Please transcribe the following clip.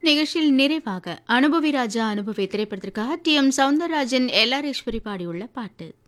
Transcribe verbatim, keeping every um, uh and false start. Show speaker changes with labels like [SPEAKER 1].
[SPEAKER 1] நிகழ்ச்சியில் நிறைவாக அனுபவி ராஜா அனுபவி திரைப்படத்திற்காக D M Soundararajan L R Eswari பாடியுள்ள பாட்டு.